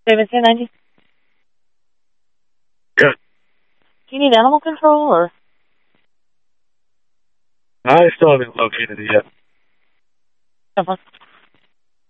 Davidson 90. Good. Do you need animal control or? I still haven't located it yet. Someone?